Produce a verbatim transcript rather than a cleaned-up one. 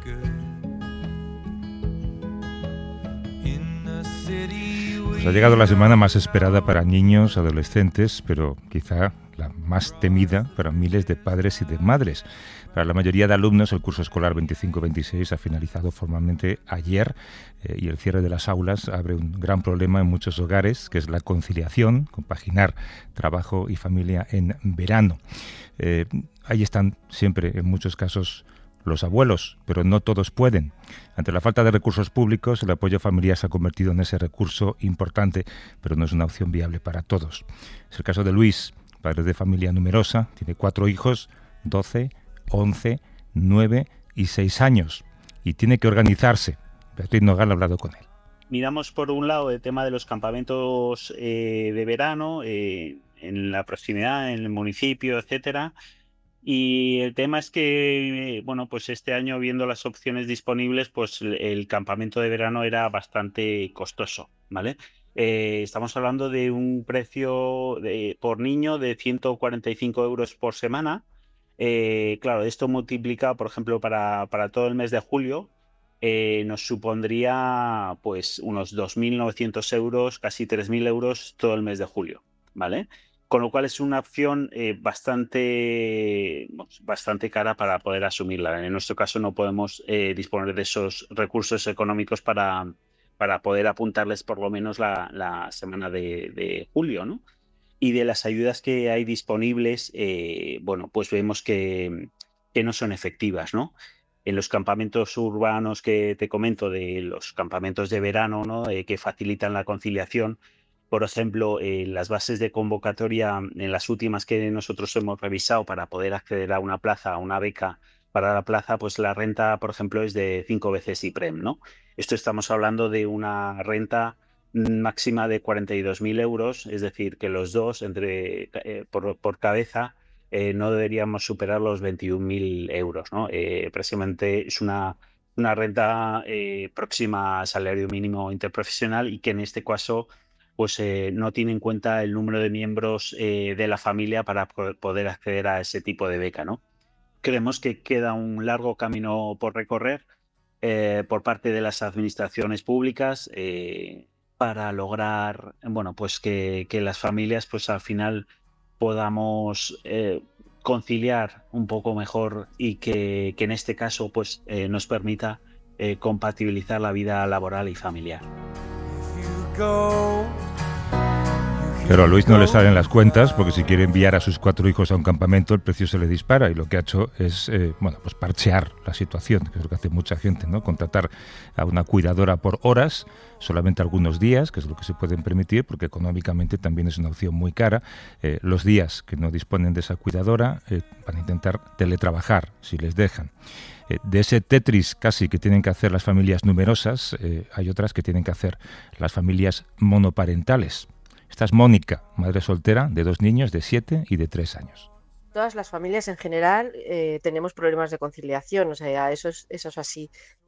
Pues ha llegado la semana más esperada para niños, adolescentes, pero quizá la más temida para miles de padres y de madres. Para la mayoría de alumnos, el curso escolar veinticinco veintiséis ha finalizado formalmente ayer eh, y el cierre de las aulas abre un gran problema en muchos hogares, que es la conciliación, compaginar trabajo y familia en verano. Eh, ahí están siempre, en muchos casos, los abuelos, pero no todos pueden. Ante la falta de recursos públicos, el apoyo familiar se ha convertido en ese recurso importante, pero no es una opción viable para todos. Es el caso de Luis, padre de familia numerosa, tiene cuatro hijos, doce, once, nueve y seis años, y tiene que organizarse. Beatriz Nogal ha hablado con él. Miramos por un lado el tema de los campamentos eh, de verano eh, en la proximidad, en el municipio, etcétera. Y el tema es que, bueno, pues este año, viendo las opciones disponibles, pues el campamento de verano era bastante costoso, ¿vale? Eh, estamos hablando de un precio de, por niño de ciento cuarenta y cinco euros por semana. Eh, claro, esto multiplicado, por ejemplo, para, para todo el mes de julio, eh, nos supondría pues unos dos mil novecientos euros, casi tres mil euros todo el mes de julio, ¿vale? Con lo cual es una opción eh, bastante, bastante cara para poder asumirla. En nuestro caso no podemos eh, disponer de esos recursos económicos para, para poder apuntarles por lo menos la, la semana de, de julio, ¿no? Y de las ayudas que hay disponibles, eh, bueno, pues vemos que, que no son efectivas, ¿no? En los campamentos urbanos que te comento, de los campamentos de verano, ¿no? Eh, que facilitan la conciliación. Por ejemplo, eh, las bases de convocatoria, en las últimas que nosotros hemos revisado para poder acceder a una plaza, a una beca para la plaza, pues la renta, por ejemplo, es de cinco veces IPREM, ¿no? Esto estamos hablando de una renta máxima de cuarenta y dos mil euros, es decir, que los dos entre eh, por, por cabeza eh, no deberíamos superar los veintiún mil euros, ¿no? Eh, precisamente es una, una renta eh, próxima al salario mínimo interprofesional y que en este caso pues eh, no tiene en cuenta el número de miembros eh, de la familia para poder acceder a ese tipo de beca, ¿no? Creemos que queda un largo camino por recorrer eh, por parte de las administraciones públicas eh, para lograr, bueno, pues que, que las familias pues al final podamos eh, conciliar un poco mejor y que, que en este caso pues eh, nos permita eh, compatibilizar la vida laboral y familiar. Pero a Luis no le salen las cuentas, porque si quiere enviar a sus cuatro hijos a un campamento, el precio se le dispara, y lo que ha hecho es eh, bueno, pues parchear la situación, que es lo que hace mucha gente, ¿no? Contratar a una cuidadora por horas, solamente algunos días, que es lo que se pueden permitir, porque económicamente también es una opción muy cara. Eh, los días que no disponen de esa cuidadora eh, van a intentar teletrabajar, si les dejan. Eh, de ese Tetris casi que tienen que hacer las familias numerosas, eh, hay otras que tienen que hacer las familias monoparentales. Esta es Mónica, madre soltera de dos niños de siete y de tres años. Todas las familias en general eh, tenemos problemas de conciliación, o sea, eso es, eso es así.